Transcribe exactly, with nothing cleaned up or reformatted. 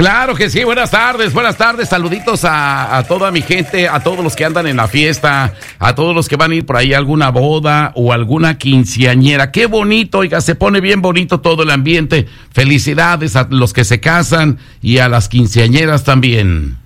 Claro que sí, buenas tardes, buenas tardes, saluditos a, a toda mi gente, a todos los que andan en la fiesta, a todos los que van a ir por ahí a alguna boda o alguna quinceañera. Qué bonito, oiga, se pone bien bonito todo el ambiente. Felicidades a los que se casan y a las quinceañeras también.